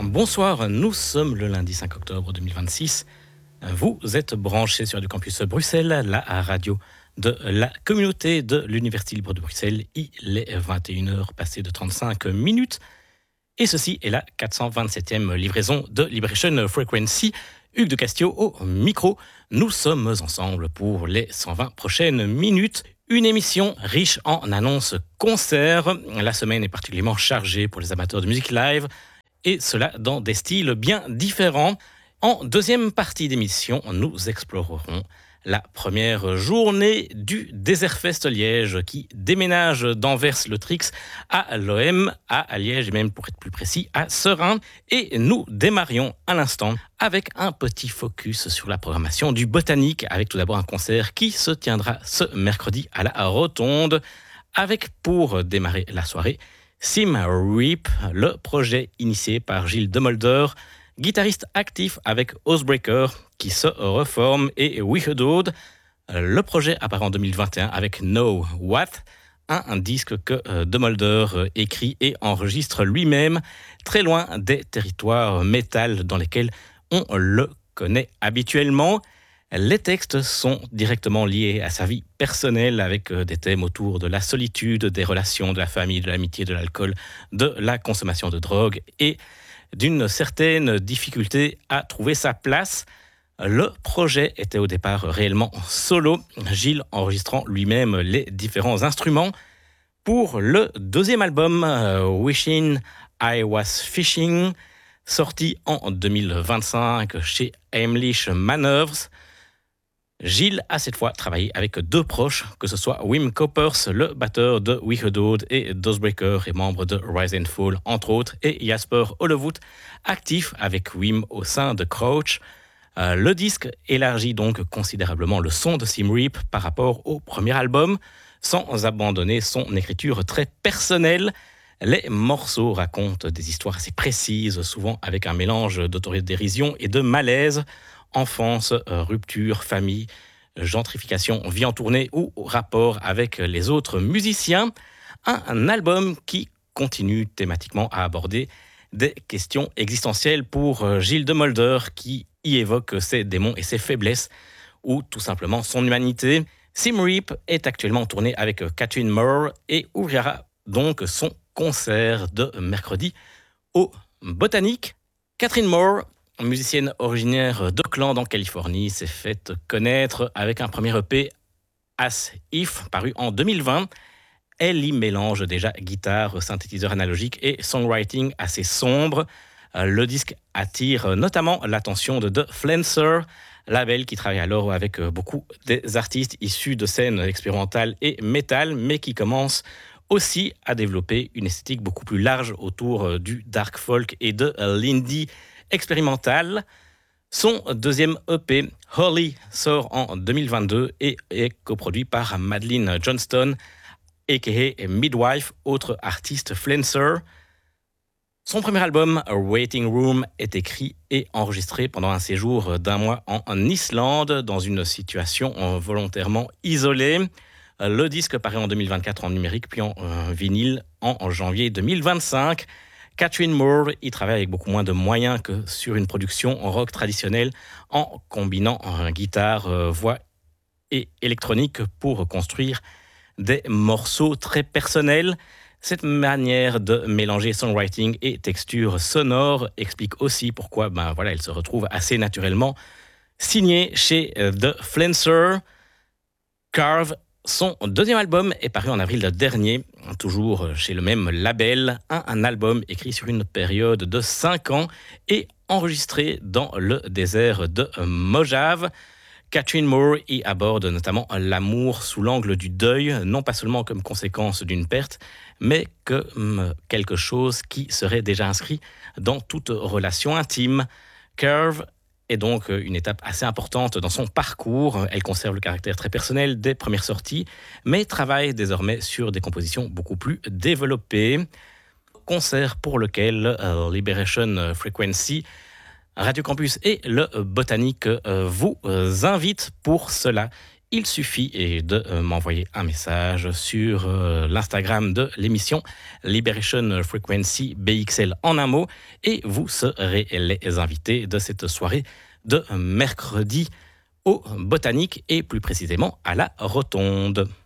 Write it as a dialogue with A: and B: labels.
A: Bonsoir, nous sommes le lundi 5 octobre 2026. Vous êtes branchés sur du campus Bruxelles, la radio de la communauté de l'Université libre de Bruxelles. Il est 21h passé de 35 minutes. Et ceci est la 427e livraison de Liberation Frequency. Hugues de Castillo au micro. Nous sommes ensemble pour les 120 prochaines minutes. Une émission riche en annonces concerts. La semaine est particulièrement chargée pour les amateurs de musique live. Et cela dans des styles bien différents. En deuxième partie d'émission, nous explorerons la première journée du Desertfest Liège qui déménage d'Anvers-le-Trix à l'OM, à Liège et même pour être plus précis à Serein. Et nous démarrions à l'instant avec un petit focus sur la programmation du Botanique avec tout d'abord un concert qui se tiendra ce mercredi à la Rotonde avec pour démarrer la soirée Sim Reap, le projet initié par Gilles Demolder, guitariste actif avec Oathbreaker qui se reforme et Wicked, le projet apparaît en 2021 avec Know What, un disque que Demolder écrit et enregistre lui-même, très loin des territoires métal dans lesquels on le connaît habituellement. Les textes sont directement liés à sa vie personnelle avec des thèmes autour de la solitude, des relations, de la famille, de l'amitié, de l'alcool, de la consommation de drogue et d'une certaine difficulté à trouver sa place. Le projet était au départ réellement solo, Gilles enregistrant lui-même les différents instruments. Pour le deuxième album, Wishing I Was Fishing, sorti en 2025 chez Heimlich Manoeuvres, Gilles a cette fois travaillé avec deux proches, que ce soit Wim Coppers, le batteur de Wicked et Oathbreaker et membre de Rise and Fall, entre autres, et Jasper Hollevoet, actif avec Wim au sein de Crouch. Le disque élargit donc considérablement le son de Sim Reap par rapport au premier album, sans abandonner son écriture très personnelle. Les morceaux racontent des histoires assez précises, souvent avec un mélange d'autodérision et de malaise. Enfance, rupture, famille, gentrification, vie en tournée ou rapport avec les autres musiciens. Un album qui continue thématiquement à aborder des questions existentielles pour Gilles Demolder qui y évoque ses démons et ses faiblesses ou tout simplement son humanité. Sim Reap est actuellement en tournée avec Catherine Moore et ouvrira donc son concert de mercredi au Botanique. Catherine Moore, musicienne originaire d'Oakland en Californie, s'est faite connaître avec un premier EP, As If, paru en 2020. Elle y mélange déjà guitare, synthétiseur analogique et songwriting assez sombre. Le disque attire notamment l'attention de The Flancer, label qui travaille alors avec beaucoup des artistes issus de scènes expérimentales et métal, mais qui commence aussi à développer une esthétique beaucoup plus large autour du dark folk et de l'indie expérimental. Son deuxième EP, Holly, sort en 2022 et est coproduit par Madeline Johnston, a.k.a. Midwife, autre artiste Flancer. Son premier album, Waiting Room, est écrit et enregistré pendant un séjour d'un mois en Islande, dans une situation volontairement isolée. Le disque paraît en 2024 en numérique, puis en vinyle en janvier 2025. Catherine Moore y travaille avec beaucoup moins de moyens que sur une production rock traditionnelle, en combinant guitare, voix et électronique pour construire des morceaux très personnels. Cette manière de mélanger songwriting et texture sonore explique aussi pourquoi elle se retrouve assez naturellement signée chez The Flancer. Carve, son deuxième album, est paru en avril dernier, toujours chez le même label, un album écrit sur une période de 5 ans et enregistré dans le désert de Mojave. Catherine Moore y aborde notamment l'amour sous l'angle du deuil, non pas seulement comme conséquence d'une perte, mais comme quelque chose qui serait déjà inscrit dans toute relation intime. Curve est donc une étape assez importante dans son parcours. Elle conserve le caractère très personnel des premières sorties, mais travaille désormais sur des compositions beaucoup plus développées. Concert pour lequel Liberation Frequency, Radio Campus et le Botanique vous invitent pour cela. il suffit de m'envoyer un message sur l'Instagram de l'émission Liberation Frequency BXL en un mot et vous serez les invités de cette soirée de mercredi au Botanique et plus précisément à la Rotonde.